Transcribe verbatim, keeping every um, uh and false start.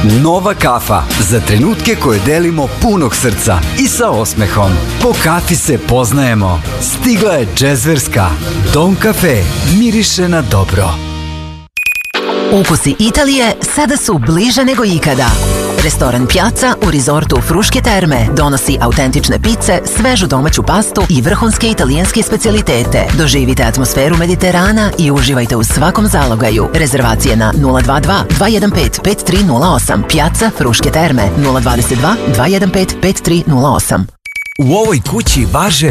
Nova kafa za trenutke koje delimo punog srca i sa osmehom. Po kafi se poznajemo. Stigla je džezverska. Dom kafe miriše na dobro. Ukusi Italije sada su bliže nego ikada. Restoran Piazza u Resortu Fruške Terme donosi autentične pice, svežu domaću pastu i vrhunske italijanske specijalitete. Doživite atmosferu Mediterana i uživajte u svakom zalogaju. Rezervacije na nula dva dva dva jedan pet pet tri nula osam. Piazza Fruške Terme nula dva dva dva jedan pet pet tri nula osam. U ovoj kući važe